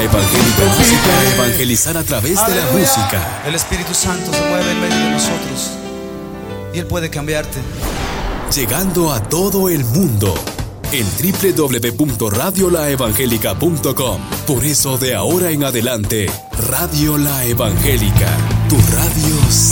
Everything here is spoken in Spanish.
Evangélica Música a evangelizar a través de la música. El Espíritu Santo se mueve en medio de nosotros y Él puede cambiarte. Llegando a todo el mundo en www.radiolaevangelica.com. Por eso de ahora en adelante, Radio La Evangélica, tu radio